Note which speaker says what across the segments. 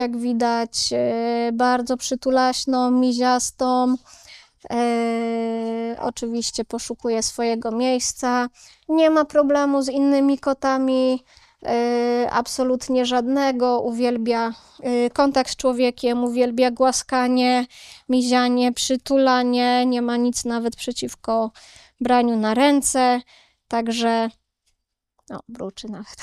Speaker 1: jak widać, bardzo przytulaśną, miziastą. Oczywiście poszukuje swojego miejsca. Nie ma problemu z innymi kotami, absolutnie żadnego. Uwielbia kontakt z człowiekiem, uwielbia głaskanie, mizianie, przytulanie. Nie ma nic nawet przeciwko braniu na ręce. Także, bruczy nawet.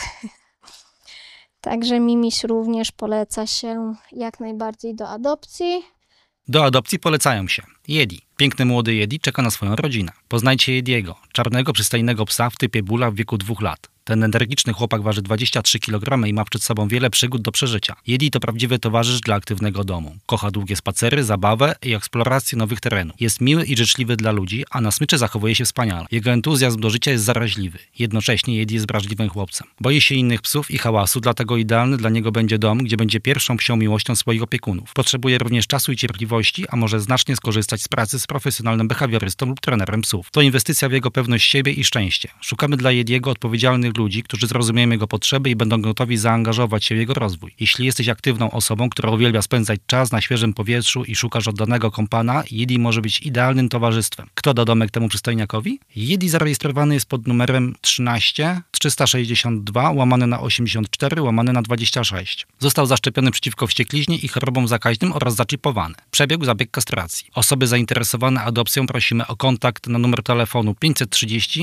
Speaker 1: Także Mimiś również poleca się jak najbardziej do adopcji.
Speaker 2: Do adopcji polecają się Yedi. Piękny młody Yedi czeka na swoją rodzinę. Poznajcie Yediego, czarnego, przystojnego psa w typie bula w wieku 2 lat. Ten energiczny chłopak waży 23 kg i ma przed sobą wiele przygód do przeżycia. Yedi to prawdziwy towarzysz dla aktywnego domu. Kocha długie spacery, zabawę i eksplorację nowych terenów. Jest miły i życzliwy dla ludzi, a na smyczy zachowuje się wspaniale. Jego entuzjazm do życia jest zaraźliwy. Jednocześnie Yedi jest wrażliwym chłopcem. Boi się innych psów i hałasu, dlatego idealny dla niego będzie dom, gdzie będzie pierwszą psią miłością swoich opiekunów. Potrzebuje również czasu i cierpliwości, a może znacznie skorzystać z pracy z profesjonalnym behawiorystą lub trenerem psów. To inwestycja w jego pewność siebie i szczęście. Szukamy dla Yediego odpowiedzialnych ludzi, którzy zrozumieją jego potrzeby i będą gotowi zaangażować się w jego rozwój. Jeśli jesteś aktywną osobą, która uwielbia spędzać czas na świeżym powietrzu i szukasz oddanego kompana, Yedi może być idealnym towarzystwem. Kto da domek temu przystojniakowi? Yedi zarejestrowany jest pod numerem 13 362 /84 /26. Został zaszczepiony przeciwko wściekliźnie i chorobom zakaźnym oraz zaczipowany. Przebiegł zabieg kastracji. Osoby zainteresowane adopcją prosimy o kontakt na numer telefonu 530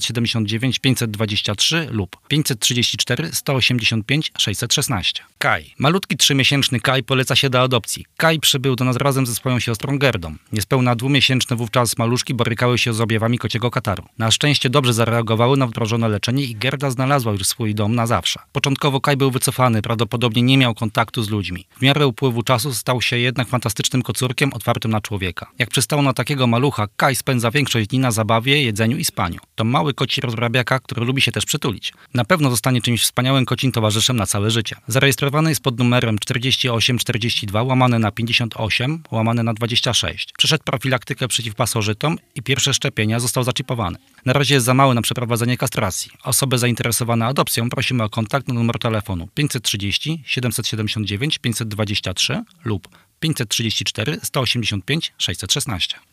Speaker 2: 779 523 lub 534 185 616. Kai. Malutki 3-miesięczny Kai poleca się do adopcji. Kai przybył do nas razem ze swoją siostrą Gerdą. Niespełna 2-miesięczne wówczas maluszki borykały się z objawami kociego kataru. Na szczęście dobrze zareagowały na wdrożone leczenie i Gerda znalazła już swój dom na zawsze. Początkowo Kai był wycofany, prawdopodobnie nie miał kontaktu z ludźmi. W miarę upływu czasu stał się jednak fantastycznym kocurkiem otwartym na człowieka. Jak przystało na takiego malucha, Kai spędza większość dni na zabawie, jedzeniu i spaniu. To mały koci rozrabiaka, który lubi się też przytulić. Na pewno zostanie czymś wspaniałym kocim towarzyszem na całe życie. Zarejestrowany jest pod numerem 4842 /58 /26. Przeszedł profilaktykę przeciw pasożytom i pierwsze szczepienia, został zaczipowany. Na razie jest za mały na przeprowadzenie kastracji. Osoby zainteresowane adopcją prosimy o kontakt na numer telefonu 530 779 523 lub 534 185 616.